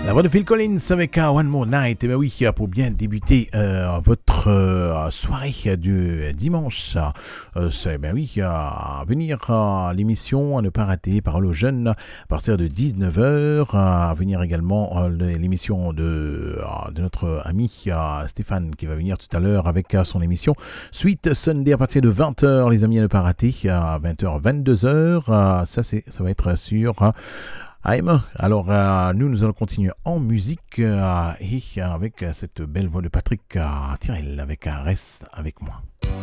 La voix de Phil Collins avec One More Night. Et bien oui, pour bien débuter votre soirée du dimanche, c'est ben oui, à venir à l'émission à ne pas rater Parole aux jeunes à partir de 19h, à venir également l'émission de notre ami Stéphane qui va venir tout à l'heure avec son émission Sweet Sunday à partir de 20h, les amis, à ne pas rater, à 20h, 22h, ça va être sur AM. Alors, nous allons continuer en musique et avec cette belle voix de Patrick Tirel avec Reste avec moi.